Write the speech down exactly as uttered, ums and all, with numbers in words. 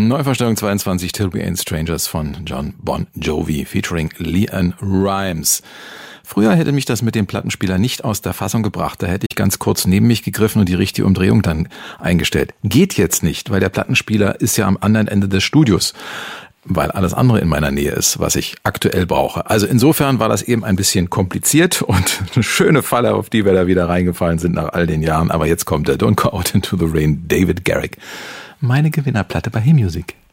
Neuvorstellung zweiundzwanzig, Till We Ain't Strangers von John Bon Jovi featuring LeAnn Rimes. Früher hätte mich das mit dem Plattenspieler nicht aus der Fassung gebracht. Da hätte ich ganz kurz neben mich gegriffen und die richtige Umdrehung dann eingestellt. Geht jetzt nicht, weil der Plattenspieler ist ja am anderen Ende des Studios, weil alles andere in meiner Nähe ist, was ich aktuell brauche. Also insofern war das eben ein bisschen kompliziert und eine schöne Falle, auf die wir da wieder reingefallen sind nach all den Jahren. Aber jetzt kommt der Don't Go Out Into the Rain, David Garrick. Meine Gewinnerplatte bei Hey Music.